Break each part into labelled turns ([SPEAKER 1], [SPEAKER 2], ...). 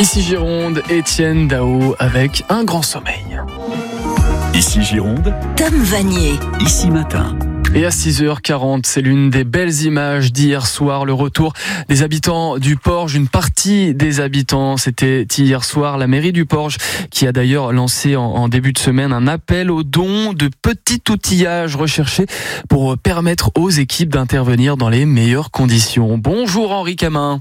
[SPEAKER 1] Ici Gironde, Étienne Dao avec Un grand sommeil.
[SPEAKER 2] Ici Gironde,
[SPEAKER 3] Tom Vanier.
[SPEAKER 2] Ici Matin.
[SPEAKER 1] Et à 6h40, c'est l'une des belles images d'hier soir, le retour des habitants du Porge. Une partie des habitants, c'était hier soir la mairie du Porge qui a d'ailleurs lancé en début de semaine un appel aux dons de petits outillages recherchés pour permettre aux équipes d'intervenir dans les meilleures conditions. Bonjour Henri Camin.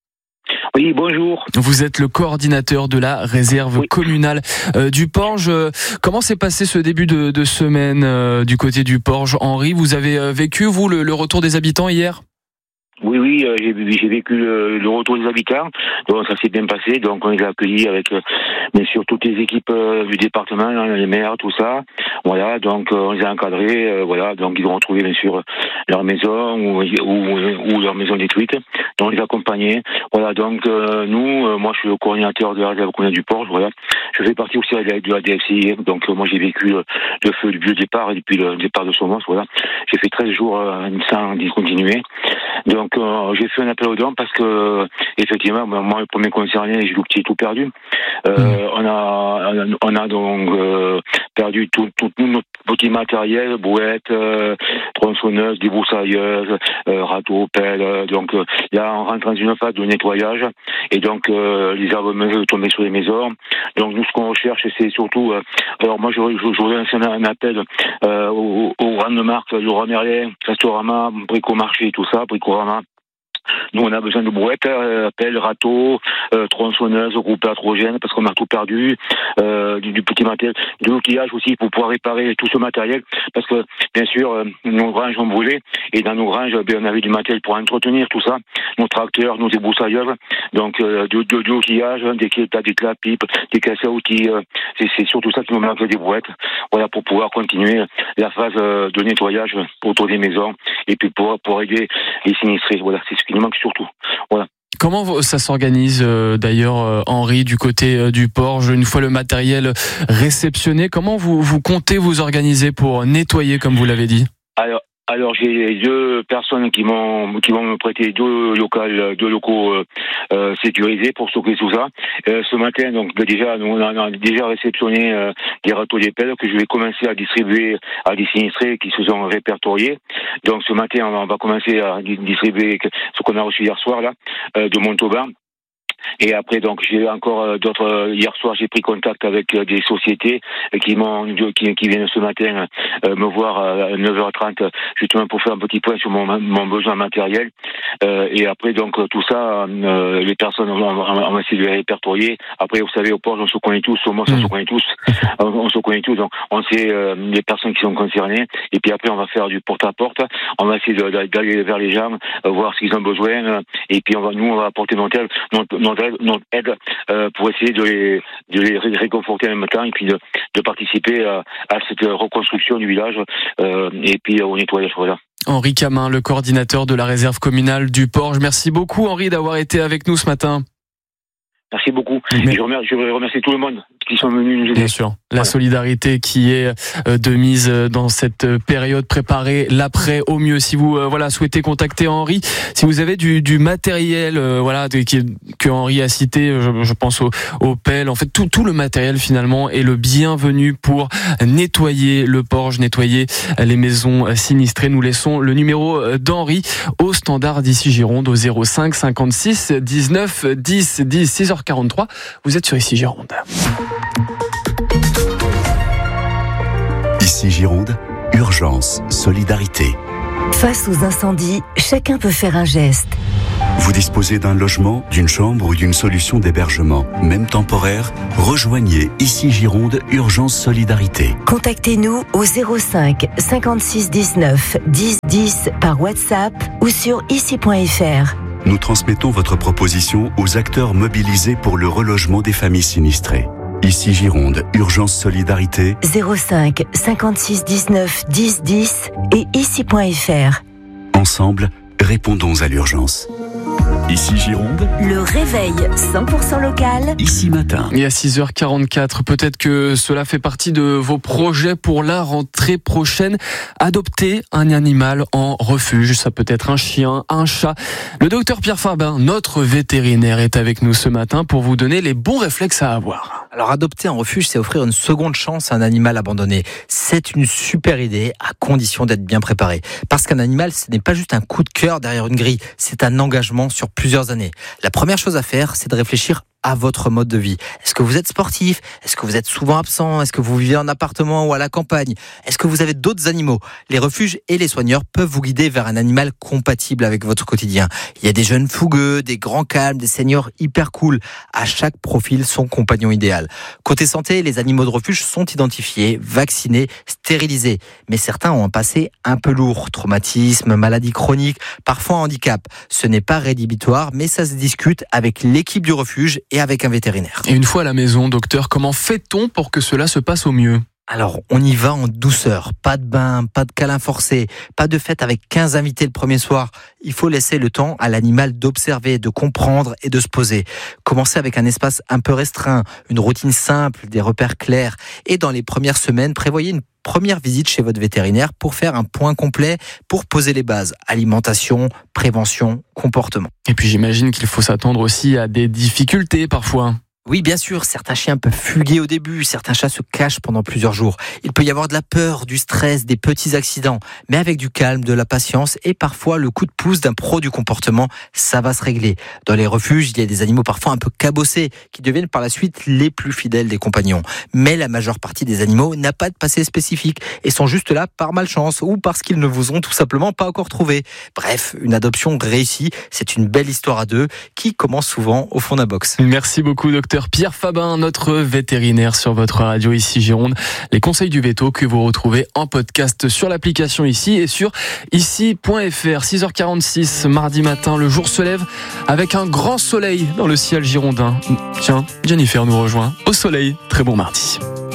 [SPEAKER 4] Oui, bonjour.
[SPEAKER 1] Vous êtes le coordinateur de la réserve communale du Porge. Comment s'est passé ce début de semaine du côté du Porge, Henri? Vous avez vécu, vous, le retour des habitants hier?
[SPEAKER 4] Oui, j'ai vécu le retour des habitants. Donc ça s'est bien passé. Donc on les a accueillis avec bien sûr toutes les équipes du département, les maires, tout ça. Voilà, donc on les a encadrés. Voilà, donc ils ont retrouvé bien sûr leur maison ou leur maison détruite. Donc on les a accompagnés. Voilà, donc moi je suis le coordinateur de la réserve communale du Porge. Voilà, je fais partie aussi de la DFCI. Donc moi j'ai vécu le feu du départ et depuis le départ de Somos. Voilà, j'ai fait 13 jours sans discontinuer. Donc j'ai fait un appel aux dons parce que effectivement moi le premier concerné, j'ai tout perdu. On a donc perdu tout notre petit matériel, brouettes, tronçonneuses, débroussailleuses, râteaux, pelles. Donc là on rentre dans une phase de nettoyage et donc les arbres tomber sur les maisons. Donc nous ce qu'on recherche c'est surtout alors moi je voudrais lancer un appel aux grandes marques, Leroy Merlin, Castorama, Bricomarché, tout ça, Bricorama. Nous, on a besoin de brouettes, pelles, râteaux, tronçonneuses, groupes électrogènes, parce qu'on a tout perdu, du petit matériel, de l'outillage aussi pour pouvoir réparer tout ce matériel, parce que, bien sûr, nos granges ont brûlé, et dans nos granges, on avait du matériel pour entretenir tout ça, nos tracteurs, nos débroussailleurs, donc de l'outillage, des clés, pipes, des caisses à outils, c'est surtout ça qui nous manque, des brouettes, voilà, pour pouvoir continuer la phase de nettoyage autour des maisons, et puis pour aider les sinistrés, voilà, c'est ce qui nous manque surtout. Voilà.
[SPEAKER 1] Comment ça s'organise d'ailleurs, Henri, du côté du Porge, une fois le matériel réceptionné? Comment vous comptez vous organiser pour nettoyer, comme vous l'avez dit?
[SPEAKER 4] Alors j'ai deux personnes qui vont me prêter deux locaux sécurisés pour stocker tout ça. Ce matin, donc déjà, on a déjà réceptionné des râteaux des pelles que je vais commencer à distribuer à des sinistrés qui se sont répertoriés. Donc ce matin, on va commencer à distribuer ce qu'on a reçu hier soir là de Montauban. Et après, donc, j'ai encore d'autres. Hier soir, j'ai pris contact avec des sociétés qui viennent ce matin me voir à 9h30 justement pour faire un petit point sur mon besoin matériel. Et après, donc, tout ça, les personnes, on va essayer de les répertorier. Après, vous savez, au Porge, on se connaît tous. Au Mons, on se connaît tous. On se connaît tous. Donc, on sait les personnes qui sont concernées. Et puis après, on va faire du porte-à-porte. On va essayer d'aller vers les gens, voir ce qu'ils ont besoin. Et puis, on va apporter notre aide pour essayer de les réconforter en même temps et puis de participer à cette reconstruction du village et puis au nettoyage. Voilà.
[SPEAKER 1] Henri Camin, le coordinateur de la réserve communale du Porge. Merci beaucoup Henri d'avoir été avec nous ce matin.
[SPEAKER 4] Merci beaucoup. Je voudrais remercier tout le monde qui sont venus nous aider.
[SPEAKER 1] Bien sûr. La solidarité qui est de mise dans cette période, préparer l'après au mieux. Si vous souhaitez contacter Henri, si vous avez du matériel que Henri a cité, je pense aux pelles, en fait tout le matériel finalement est le bienvenu pour nettoyer le Porge, nettoyer les maisons sinistrées. Nous laissons le numéro d'Henri au standard d'Ici Gironde au 05 56 19 10 10 6h43. Vous êtes sur Ici Gironde.
[SPEAKER 2] Ici Gironde, urgence, solidarité.
[SPEAKER 3] Face aux incendies, chacun peut faire un geste.
[SPEAKER 2] Vous disposez d'un logement, d'une chambre ou d'une solution d'hébergement, même temporaire? Rejoignez Ici Gironde, urgence, solidarité.
[SPEAKER 3] Contactez-nous au 05 56 19 10 10 par WhatsApp ou sur ici.fr.
[SPEAKER 2] Nous transmettons votre proposition aux acteurs mobilisés pour le relogement des familles sinistrées. Ici Gironde, urgence solidarité
[SPEAKER 3] 05 56 19 10 10 et ici.fr.
[SPEAKER 2] Ensemble, répondons à l'urgence. Ici Gironde,
[SPEAKER 3] Le réveil 100% local.
[SPEAKER 2] Ici Matin.
[SPEAKER 1] Et à 6h44, peut-être que cela fait partie de vos projets pour la rentrée prochaine. Adopter un animal en refuge, ça peut être un chien, un chat. Le docteur Pierre Fabin, notre vétérinaire, est avec nous ce matin pour vous donner les bons réflexes à avoir.
[SPEAKER 5] Alors adopter en refuge, c'est offrir une seconde chance à un animal abandonné. C'est une super idée, à condition d'être bien préparé. Parce qu'un animal, ce n'est pas juste un coup de cœur derrière une grille, c'est un engagement sur plusieurs années. La première chose à faire, c'est de réfléchir à votre mode de vie. Est-ce que vous êtes sportif? Est-ce que vous êtes souvent absent? Est-ce que vous vivez en appartement ou à la campagne? Est-ce que vous avez d'autres animaux? Les refuges et les soigneurs peuvent vous guider vers un animal compatible avec votre quotidien. Il y a des jeunes fougueux, des grands calmes, des seniors hyper cool. À chaque profil, son compagnon idéal. Côté santé, les animaux de refuge sont identifiés, vaccinés, stérilisés. Mais certains ont un passé un peu lourd. Traumatisme, maladie chronique, parfois handicap. Ce n'est pas rédhibitoire, mais ça se discute avec l'équipe du refuge et avec un vétérinaire.
[SPEAKER 1] Et une fois à la maison, docteur, comment fait-on pour que cela se passe au mieux ?
[SPEAKER 5] Alors, on y va en douceur. Pas de bain, pas de câlin forcé, pas de fête avec 15 invités le premier soir. Il faut laisser le temps à l'animal d'observer, de comprendre et de se poser. Commencez avec un espace un peu restreint, une routine simple, des repères clairs. Et dans les premières semaines, prévoyez une première visite chez votre vétérinaire pour faire un point complet, pour poser les bases. Alimentation, prévention, comportement.
[SPEAKER 1] Et puis j'imagine qu'il faut s'attendre aussi à des difficultés parfois.
[SPEAKER 5] Oui, bien sûr, certains chiens peuvent fuguer au début, certains chats se cachent pendant plusieurs jours. Il peut y avoir de la peur, du stress, des petits accidents, mais avec du calme, de la patience et parfois le coup de pouce d'un pro du comportement, ça va se régler. Dans les refuges, il y a des animaux parfois un peu cabossés qui deviennent par la suite les plus fidèles des compagnons. Mais la majeure partie des animaux n'a pas de passé spécifique et sont juste là par malchance ou parce qu'ils ne vous ont tout simplement pas encore trouvé. Bref, une adoption réussie, c'est une belle histoire à deux qui commence souvent au fond d'un box.
[SPEAKER 1] Merci beaucoup, docteur Pierre Fabin, notre vétérinaire sur votre radio Ici Gironde. Les conseils du veto que vous retrouvez en podcast sur l'application Ici et sur ici.fr. 6h46, mardi matin, le jour se lève avec un grand soleil dans le ciel girondin. Tiens, Jennifer nous rejoint au soleil. Très bon mardi.